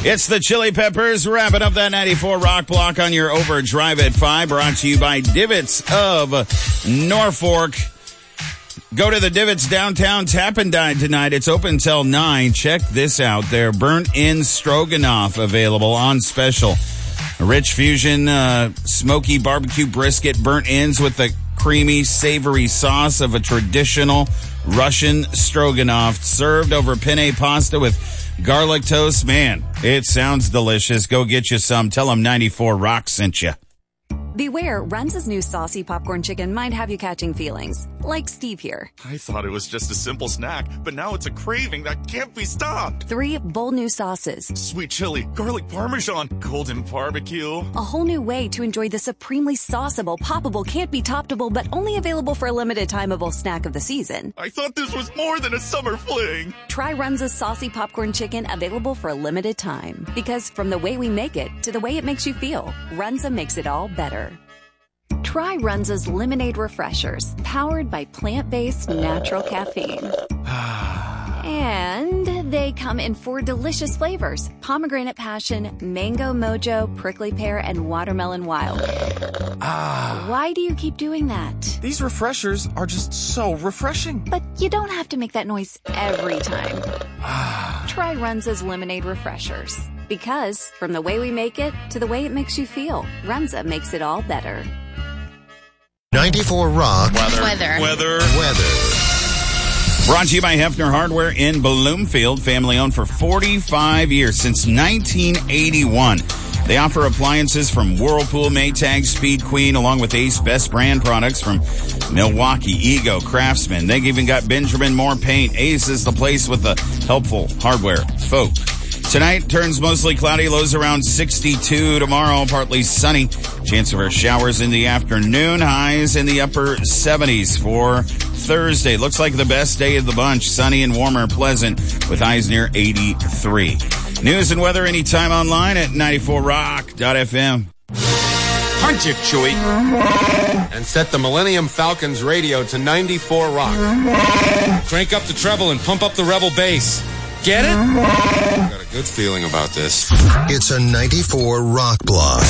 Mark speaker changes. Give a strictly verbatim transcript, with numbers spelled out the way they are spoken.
Speaker 1: It's the Chili Peppers wrapping up that ninety-four Rock Block on your Overdrive at five, brought to you by Divots of Norfolk. Go to the Divots downtown Tap and Dine tonight. It's open till nine. Check this out. Their burnt-in stroganoff available on special. A rich fusion, uh, smoky barbecue brisket burnt ends with the creamy, savory sauce of a traditional Russian stroganoff served over penne pasta with garlic toast. Man, it sounds delicious. Go get you some. Tell them ninety-four Rock sent you.
Speaker 2: Beware, Runza's new saucy popcorn chicken might have you catching feelings. Like Steve here.
Speaker 3: I thought it was just a simple snack, but now it's a craving that can't be stopped.
Speaker 2: Three bold new sauces.
Speaker 3: Sweet chili, garlic parmesan, golden barbecue.
Speaker 2: A whole new way to enjoy the supremely sauceable, poppable, can't be toppable, but only available for a limited timeable snack of the season.
Speaker 3: I thought this was more than a summer fling.
Speaker 2: Try Runza's saucy popcorn chicken, available for a limited time. Because from the way we make it to the way it makes you feel, Runza makes it all better. Try Runza's Lemonade Refreshers, powered by plant-based natural caffeine. And they come in four delicious flavors: pomegranate passion, mango mojo, prickly pear, and watermelon wild.
Speaker 4: Ah.
Speaker 2: Why do you keep doing that?
Speaker 4: These refreshers are just so refreshing.
Speaker 2: But you don't have to make that noise every time. Try Runza's Lemonade Refreshers. Because from the way we make it to the way it makes you feel, Runza makes it all better.
Speaker 5: ninety-four Rock.
Speaker 3: Weather.
Speaker 6: Weather.
Speaker 3: Weather.
Speaker 5: Weather.
Speaker 1: Brought to you by Hefner Hardware in Bloomfield, family owned for forty-five years, since nineteen eighty-one. They offer appliances from Whirlpool, Maytag, Speed Queen, along with Ace Best brand products from Milwaukee, Ego, Craftsman. They've even got Benjamin Moore Paint. Ace is the place with the helpful hardware folk. Tonight turns mostly cloudy, lows around sixty-two. Tomorrow, partly sunny. Chance of showers in the afternoon. Highs in the upper seventies for Thursday. Looks like the best day of the bunch. Sunny and warmer, pleasant, with highs near eighty-three. News and weather anytime online at ninety-four rock dot f m.
Speaker 7: Punch it, Chewie. And set the Millennium Falcon's radio to ninety-four Rock. Crank up the treble and pump up the Rebel bass. Get it? I got a good feeling about this.
Speaker 5: It's a ninety-four Rock Block.